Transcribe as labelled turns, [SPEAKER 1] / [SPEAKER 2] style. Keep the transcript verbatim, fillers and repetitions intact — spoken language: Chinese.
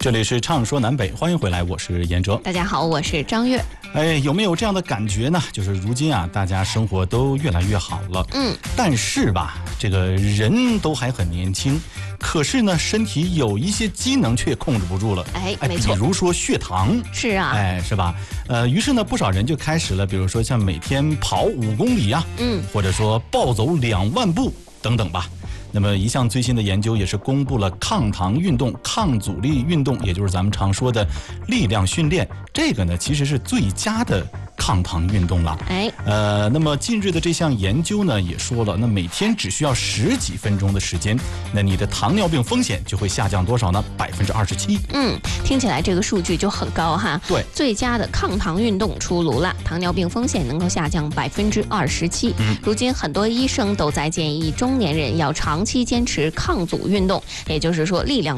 [SPEAKER 1] 这里是畅说南北，欢迎回来，我是严哲。
[SPEAKER 2] 大家好，我是张悦。
[SPEAKER 1] 哎，有没有这样的感觉呢？就是如今啊，大家生活都越来越好了，
[SPEAKER 2] 嗯，
[SPEAKER 1] 但是吧，这个人都还很年轻，可是呢，身体有一些机能却控制不住了。
[SPEAKER 2] 哎，
[SPEAKER 1] 哎，
[SPEAKER 2] 没错，
[SPEAKER 1] 比如说血糖，
[SPEAKER 2] 是啊，
[SPEAKER 1] 哎，是吧？呃，于是呢，不少人就开始了，比如说像每天跑五公里啊，
[SPEAKER 2] 嗯，
[SPEAKER 1] 或者说暴走两万步等等吧。那么一项最新的研究也是公布了抗糖运动、抗阻力运动，也就是咱们常说的力量训练，这个呢其实是最佳的抗糖运动了。
[SPEAKER 2] 哎，
[SPEAKER 1] 呃，那么近日的这项研究呢也说了，那每天只需要十几分钟的时间，那你的糖尿病风险就会下降多少呢？百分之二十七。
[SPEAKER 2] 嗯，听起来这个数据就很高哈。
[SPEAKER 1] 对，
[SPEAKER 2] 最佳的抗糖运动出炉了，糖尿病风险能够下降百分之二十七。
[SPEAKER 1] 嗯，
[SPEAKER 2] 如今很多医生都在建议中年人要长期坚持抗阻运动，也就是说力量